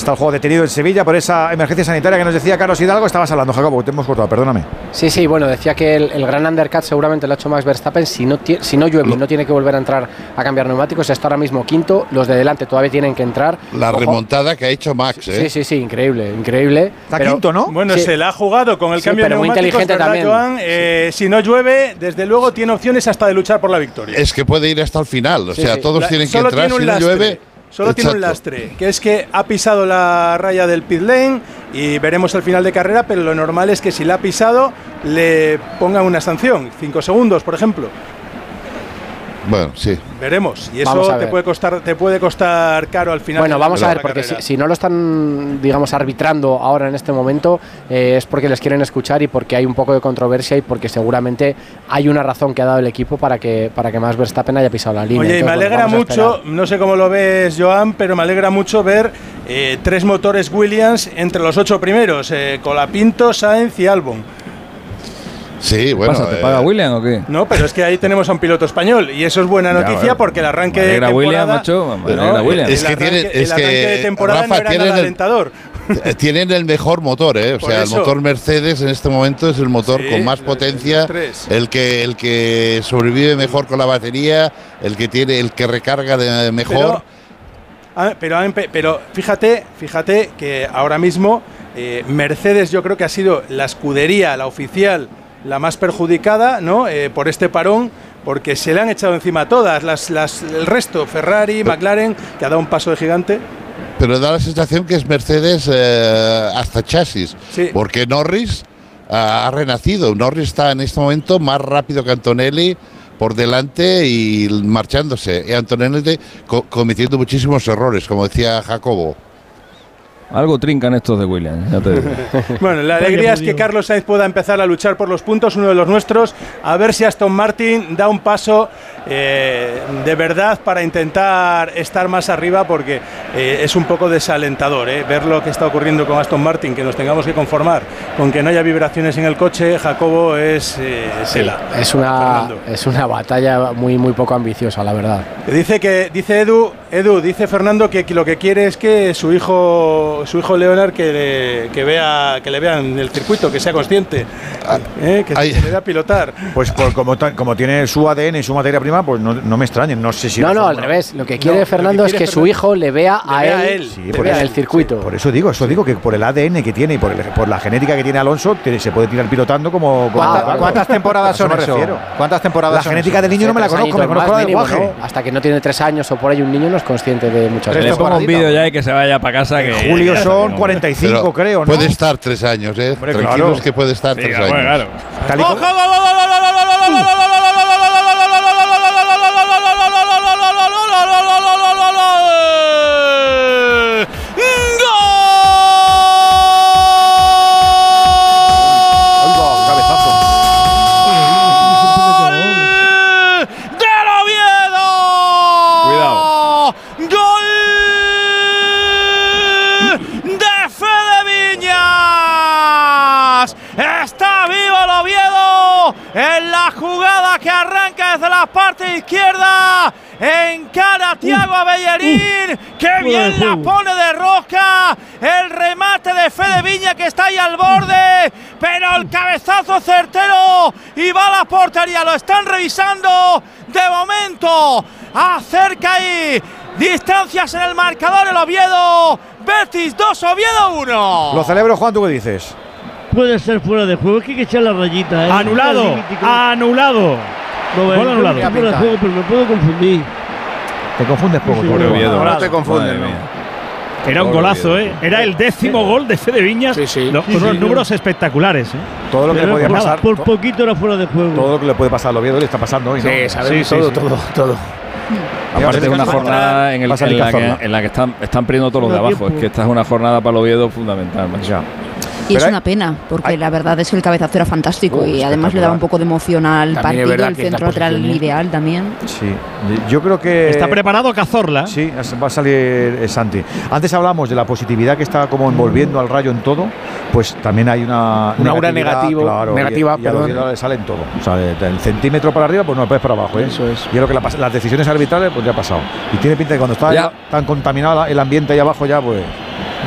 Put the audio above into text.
Está el juego detenido en Sevilla por esa emergencia sanitaria que nos decía Carlos Hidalgo. Estabas hablando, Jacobo, te hemos cortado, perdóname. Sí, bueno, decía que el gran undercut seguramente lo ha hecho Max Verstappen. Si no llueve y no tiene que volver a entrar a cambiar neumáticos, está ahora mismo quinto. Los de delante todavía tienen que entrar. La remontada que ha hecho Max, ¿eh? Sí, increíble. Está quinto, ¿no? Bueno, se la ha jugado con el cambio de neumáticos, muy inteligente ¿verdad, también? Joan? Si no llueve, desde luego tiene opciones hasta de luchar por la victoria. Es que puede ir hasta el final, o sea, todos tienen que entrar. Si no llueve, solo tiene un lastre, que es que ha pisado la raya del pit lane y veremos el final de carrera, pero lo normal es que si la ha pisado le pongan una sanción, 5 segundos, por ejemplo. Bueno, sí. Veremos. Y eso te puede costar caro al final. Bueno, vamos a ver, porque si no lo están, digamos, arbitrando ahora en este momento, es porque les quieren escuchar y porque hay un poco de controversia y porque seguramente hay una razón que ha dado el equipo para que Max Verstappen haya pisado la línea. Oye, y me alegra mucho, no sé cómo lo ves, Joan, pero me alegra mucho ver 3 motores Williams entre los 8 primeros, Colapinto, Sainz y Albon. Sí, bueno. ¿Pasa, te paga William o qué? No, pero es que ahí tenemos a un piloto español y eso es buena noticia porque el arranque de temporada… William, macho, William. Es que el arranque de temporada Rafa, no era nada alentador. Tienen el mejor motor, ¿eh? O sea, el motor Mercedes en este momento es el motor con más potencia, el que sobrevive mejor con la batería, el que recarga mejor. Pero fíjate que ahora mismo Mercedes yo creo que ha sido la escudería, la oficial, la más perjudicada, ¿no? Por este parón, porque se le han echado encima todas el resto, Ferrari, McLaren, que ha dado un paso de gigante. Pero da la sensación que es Mercedes hasta chasis, porque Norris ha renacido. Norris está en este momento más rápido que Antonelli por delante y marchándose. Y Antonelli cometiendo muchísimos errores, como decía Jacobo. Algo trincan estos de Williams, ya te digo. Bueno, la alegría es que Carlos Sainz pueda empezar a luchar por los puntos, uno de los nuestros, a ver si Aston Martin da un paso de verdad para intentar estar más arriba, porque es un poco desalentador ver lo que está ocurriendo con Aston Martin, que nos tengamos que conformar con que no haya vibraciones en el coche. Jacobo, es una batalla muy poco ambiciosa, la verdad. Dice Fernando que lo que quiere es que su hijo Leonard que le vean el circuito, que sea consciente, que se vea pilotar. Pues como tiene su ADN y su materia prima, pues no me extrañen, no sé si… No, al revés, lo que quiere Fernando es que su hijo le vea a él en el circuito. Por eso digo que por el ADN que tiene y por la genética que tiene Alonso, se puede tirar pilotando como… ¿Cuántas temporadas son eso? ¿Cuántas temporadas? La genética del niño no me la conozco, me conozco la del guaje. ¿No? Hasta que no tiene 3 años o por ahí un niño no es consciente de muchas cosas. Le pongo un vídeo ya y que se vaya para casa. Que Julio son 45, creo, ¿no? Puede estar 3 años, ¿eh? Hombre, tranquilos, claro. Que puede estar 3 años. Claro. En la jugada que arranca desde la parte izquierda, encara a Thiago Bellerín, que bien la pone de rosca, el remate de Fede Viña que está ahí al borde, pero el cabezazo certero y va a la portería, lo están revisando, de momento acerca ahí distancias en el marcador el Oviedo, Betis 2, Oviedo 1. Lo celebro, Juan, ¿tú qué dices? Puede ser fuera de juego, es que hay que echar la rayita, ¿eh? Anulado. Gol anulado. Fuera de juego, pero me puedo confundir. Te confundes poco. Ahora te confundes, ¿no? Era un golazo, ¿eh? Era el 10º gol de Fede Viñas, con unos números espectaculares, ¿eh? Todo lo que le podía pasar. Por poquito era fuera de juego. Todo lo que le puede pasar al Oviedo le está pasando hoy, ¿no? Sí, sabemos todo. Aparte de una jornada en la que están perdiendo todos los de abajo. Es que esta es una jornada para el Oviedo fundamental. Ya. Y es una pena, porque la verdad es que el cabezazo era fantástico y además le daba un poco de emoción al partido, el centro lateral ideal también. Sí, yo creo que… ¿Está preparado Cazorla? Sí, va a salir Santi. Antes hablamos de la positividad que está como envolviendo al Rayo en todo, pues también hay una aura negativa, y a Oviedo le sale en todo. O sea, del centímetro para arriba, pues no, pues para abajo. Eso es. Y es lo que las decisiones arbitrales, pues ya ha pasado. Y tiene pinta de que cuando está tan contaminado el ambiente ahí abajo ya, pues…